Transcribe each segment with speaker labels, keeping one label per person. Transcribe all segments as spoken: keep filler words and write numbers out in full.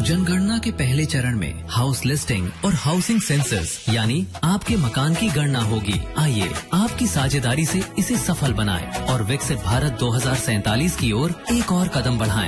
Speaker 1: जनगणना के पहले चरण में हाउस लिस्टिंग और हाउसिंग सेंसस यानी आपके मकान की गणना होगी। आइए आपकी साझेदारी से इसे सफल बनाएं और विकसित भारत दो हज़ार सैंतालीस की ओर एक और कदम बढ़ाएं।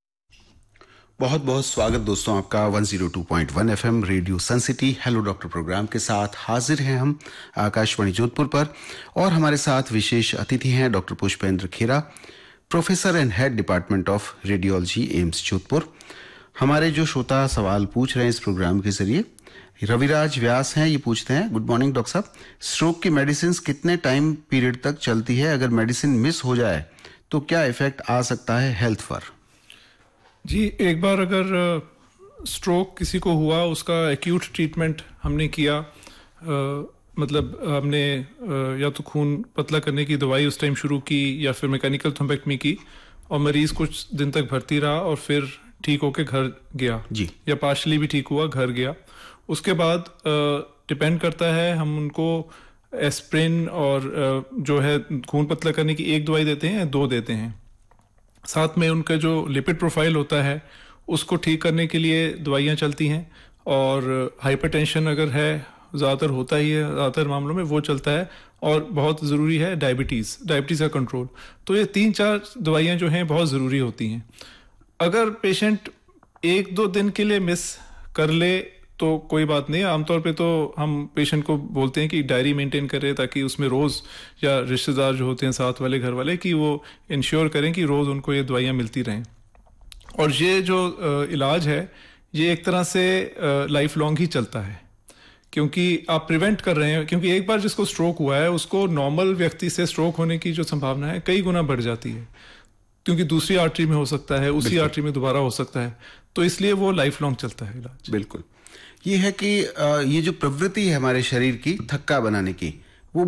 Speaker 2: बहुत बहुत स्वागत दोस्तों आपका एक सौ दो पॉइंट एक एफएम रेडियो सन सिटी हेलो डॉक्टर प्रोग्राम के साथ हाजिर हैं हम आकाशवाणी जोधपुर पर और हमारे साथ विशेष अतिथि हैं doctor Pushpendra Khera, professor and head department of radiology AIIMS Jodhpur. हमारे जो श्रोता सवाल पूछ रहे हैं इस प्रोग्राम के जरिए, रविराज व्यास हैं, ये पूछते हैं, गुड मॉर्निंग डॉक्टर साहब, स्ट्रोक की मेडिसिन कितने टाइम पीरियड तक चलती है? अगर मेडिसिन मिस हो जाए तो क्या इफेक्ट आ सकता है हेल्थ पर?
Speaker 3: जी, एक बार अगर स्ट्रोक किसी को हुआ, उसका एक्यूट ट्रीटमेंट हमने किया, आ, मतलब हमने आ, या तो खून पतला करने की दवाई उस टाइम शुरू की या फिर मैकेनिकल थ्रोम्बेक्टमी की और मरीज कुछ दिन तक भर्ती रहा और फिर ठीक होके घर गया जी, या पार्शली भी ठीक हुआ, घर गया। उसके बाद डिपेंड करता है, हम उनको एस्प्रिन और आ, जो है खून पतला करने की एक दवाई देते हैं, दो देते हैं। साथ में उनका जो लिपिड प्रोफाइल होता है उसको ठीक करने के लिए दवाइयाँ चलती हैं, और हाइपरटेंशन अगर है, ज़्यादातर होता ही है ज़्यादातर मामलों में, वो चलता है। और बहुत ज़रूरी है डायबिटीज़ डायबिटीज़ का कंट्रोल। तो ये तीन चार दवाइयाँ जो हैं बहुत ज़रूरी होती हैं। अगर पेशेंट एक दो दिन के लिए मिस कर ले तो कोई बात नहीं। आमतौर पे तो हम पेशेंट को बोलते हैं कि डायरी मेंटेन करें, ताकि उसमें रोज़, या रिश्तेदार जो होते हैं साथ वाले घर वाले, कि वो इंश्योर करें कि रोज़ उनको ये दवाइयाँ मिलती रहें। और ये जो इलाज है ये एक तरह से लाइफ लॉन्ग ही चलता है, क्योंकि आप प्रिवेंट कर रहे हैं। क्योंकि एक बार जिसको स्ट्रोक हुआ है उसको नॉर्मल व्यक्ति से स्ट्रोक होने की जो संभावना है कई गुना बढ़ जाती है, क्योंकि दूसरी आर्टरी में हो सकता है, उसी आर्टरी में दोबारा हो सकता है। तो इसलिए वो लाइफ लॉन्ग चलता है इलाज।
Speaker 2: बिल्कुल। ये है कि ये जो प्रवृत्ति है हमारे शरीर की थक्का बनाने की,